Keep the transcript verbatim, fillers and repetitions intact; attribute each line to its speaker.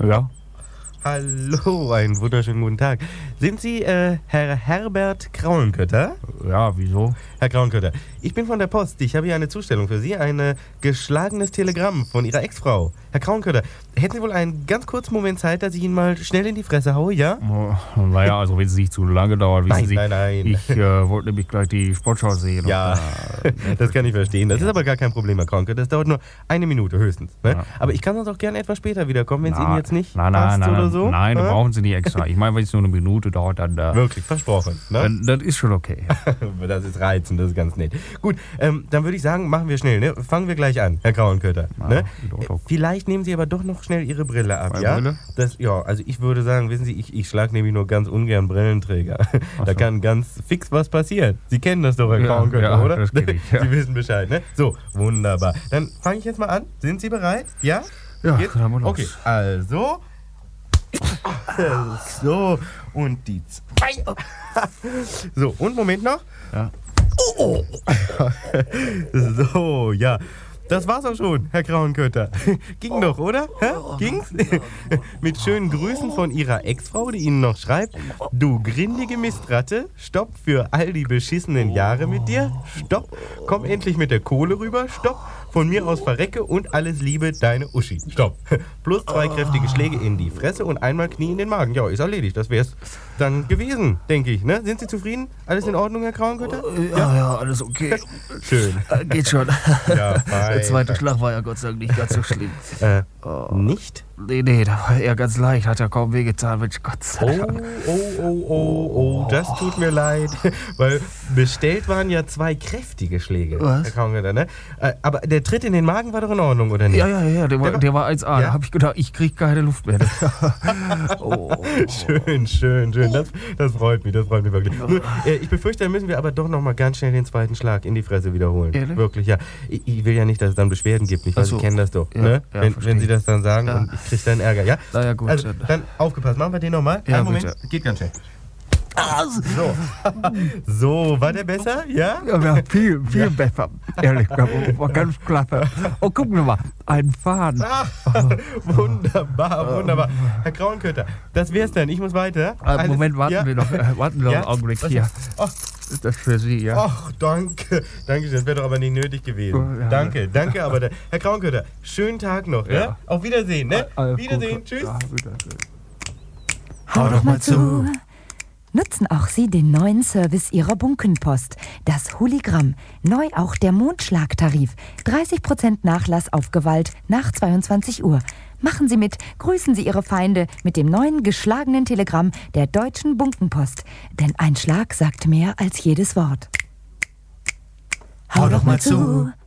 Speaker 1: Ja.
Speaker 2: Hallo, einen wunderschönen guten Tag. Sind Sie äh, Herr Herbert Krauenkötter?
Speaker 1: Ja, wieso?
Speaker 2: Herr Krauenkötter, ich bin von der Post. Ich habe hier eine Zustellung für Sie. Ein äh, geschlagenes Telegramm von Ihrer Ex-Frau. Herr Krauenkötter, hätten Sie wohl einen ganz kurzen Moment Zeit, dass ich Ihnen mal schnell in die Fresse haue, ja?
Speaker 1: Oh, naja, also wenn es nicht zu lange dauert, wissen
Speaker 2: Nein,
Speaker 1: Sie.
Speaker 2: nein, nein.
Speaker 1: Ich äh, wollte nämlich gleich die Sportschau sehen.
Speaker 2: Ja,
Speaker 1: und, äh,
Speaker 2: das kann ich verstehen. Das ist aber gar kein Problem, Herr Krauenkötter. Das dauert nur eine Minute höchstens. Ne?
Speaker 1: Ja.
Speaker 2: Aber ich kann sonst auch gerne etwas später wiederkommen, wenn es
Speaker 1: Na,
Speaker 2: Ihnen jetzt nicht
Speaker 1: nein, nein,
Speaker 2: passt
Speaker 1: nein,
Speaker 2: oder so.
Speaker 1: Nein, da
Speaker 2: Ja?
Speaker 1: brauchen Sie nicht extra. Ich meine, wenn es nur eine Minute dauert, dann, äh,
Speaker 2: Wirklich, versprochen. Ne?
Speaker 1: dann das ist schon okay.
Speaker 2: Das ist reizend, das ist ganz nett. Gut, ähm, dann würde ich sagen, machen wir schnell. Ne? Fangen wir gleich an, Herr Krauenkötter.
Speaker 1: Ja,
Speaker 2: Ne?
Speaker 1: doch, doch.
Speaker 2: Vielleicht nehmen Sie aber doch noch schnell Ihre Brille ab,
Speaker 1: Meine
Speaker 2: ja?
Speaker 1: Brille?
Speaker 2: Das, ja, also ich würde sagen, wissen Sie, ich, ich schlage nämlich nur ganz ungern Brillenträger.
Speaker 1: Ach
Speaker 2: Da
Speaker 1: so.
Speaker 2: kann ganz fix was passieren. Sie kennen das doch, Herr
Speaker 1: Ja,
Speaker 2: Krauenkötter,
Speaker 1: ja,
Speaker 2: oder?
Speaker 1: das kenn ich, ja.
Speaker 2: Sie wissen Bescheid, ne? So, wunderbar. Dann fange ich jetzt mal an. Sind Sie bereit? Ja?
Speaker 1: Ja,
Speaker 2: Jetzt?
Speaker 1: dann mal los.
Speaker 2: Okay, also... So, und die zwei. So, und Moment noch.
Speaker 1: Ja.
Speaker 2: So, ja. Das war's auch schon, Herr Krauenkötter. Ging doch, oder? Hä? Ging's? Mit schönen Grüßen von Ihrer Ex-Frau, die Ihnen noch schreibt: Du grindige Mistratte, stopp für all die beschissenen Jahre mit dir. Stopp. Komm endlich mit der Kohle rüber. Stopp. Von mir aus verrecke und alles Liebe, deine Uschi. Stopp. Plus zwei kräftige Schläge in die Fresse und einmal Knie in den Magen. Ja, ist erledigt. Das wär's dann gewesen, denke ich. Ne? Sind Sie zufrieden? Alles in Ordnung, Herr Krauenkötter?
Speaker 1: Ja, ja, alles okay.
Speaker 2: Schön.
Speaker 1: Äh, Geht schon.
Speaker 2: Ja, fein.
Speaker 1: Der zweite Schlag war ja Gott sei Dank nicht ganz so schlimm.
Speaker 2: Äh, nicht?
Speaker 1: Nee, nee, da war eher ganz leicht. Hat ja kaum wehgetan, Mensch, Gott sei
Speaker 2: Oh,
Speaker 1: Dank.
Speaker 2: oh, oh, oh, oh, das tut mir leid. Weil bestellt waren ja zwei kräftige Schläge.
Speaker 1: Was?
Speaker 2: Herr Krauenkötter, ne? Äh, aber der Tritt in den Magen war doch in Ordnung, oder nicht?
Speaker 1: Ja, ja, ja, der war,
Speaker 2: Der war-
Speaker 1: der war eins A.
Speaker 2: Ja?
Speaker 1: Da hab ich gedacht, ich krieg keine Luft mehr. oh.
Speaker 2: Schön, schön, schön. Das, das freut mich, das freut mich wirklich. Nur, äh, ich befürchte, dann müssen wir aber doch noch mal ganz schnell den zweiten Schlag in die Fresse wiederholen.
Speaker 1: Ehrlich?
Speaker 2: Wirklich, ja. Ich, ich will ja nicht, dass es dann Beschwerden gibt. Ich
Speaker 1: Ach
Speaker 2: weiß,
Speaker 1: so.
Speaker 2: Sie kennen das doch.
Speaker 1: Ja,
Speaker 2: Ne?
Speaker 1: ja,
Speaker 2: wenn,
Speaker 1: verstehe.
Speaker 2: wenn Sie das dann sagen
Speaker 1: Ja.
Speaker 2: und ich kriege dann Ärger, ja?
Speaker 1: Na ja, gut.
Speaker 2: Also, dann aufgepasst. Machen wir den nochmal.
Speaker 1: Ja,
Speaker 2: Einen Moment.
Speaker 1: bitte.
Speaker 2: Geht ganz schnell. So. So, war der besser? Ja?
Speaker 1: Ja, ja, viel, viel besser. Ehrlich, war ganz klasse. Oh, gucken wir mal, ein Faden.
Speaker 2: Ah, wunderbar, wunderbar. Herr Krauenkötter, das wär's dann. Ich muss weiter.
Speaker 1: Äh,
Speaker 2: Alles-
Speaker 1: Moment, warten
Speaker 2: ja?
Speaker 1: wir noch, äh, warten wir noch
Speaker 2: Ja?
Speaker 1: einen Augenblick
Speaker 2: Was
Speaker 1: hier.
Speaker 2: ist- Ach,
Speaker 1: Ist das für Sie, ja?
Speaker 2: ach, danke. Danke, das wäre doch aber nicht nötig gewesen.
Speaker 1: Oh, ja.
Speaker 2: Danke, danke, aber der, Herr Krauenkötter, schönen Tag noch. Ne?
Speaker 1: Ja.
Speaker 2: Auf Wiedersehen, ne?
Speaker 1: Alles
Speaker 2: Wiedersehen,
Speaker 1: gut.
Speaker 2: tschüss.
Speaker 1: Ja, Wiedersehen.
Speaker 3: Hau doch mal zu. Nutzen auch Sie den neuen Service Ihrer Bunkenpost, das Holigramm. Neu auch der Mondschlagtarif. dreißig Prozent Nachlass auf Gewalt nach zweiundzwanzig Uhr. Machen Sie mit, grüßen Sie Ihre Feinde mit dem neuen geschlagenen Telegramm der Deutschen Bunkenpost. Denn ein Schlag sagt mehr als jedes Wort. Hau doch mal zu.